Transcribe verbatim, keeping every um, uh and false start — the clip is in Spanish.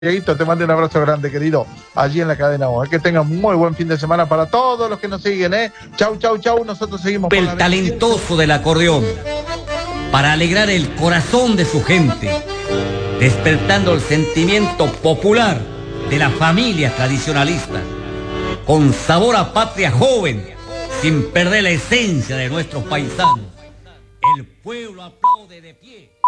Dieguito, te mando un abrazo grande, querido, allí en la cadena O. Que tengan muy buen fin de semana para todos los que nos siguen, ¿eh? Chau, chau, chau. Nosotros seguimos por El talentoso del acordeón, para alegrar el corazón de su gente, despertando el sentimiento popular de la familia tradicionalista, con sabor a patria joven, sin perder la esencia de nuestros paisanos. El pueblo aplaude de pie.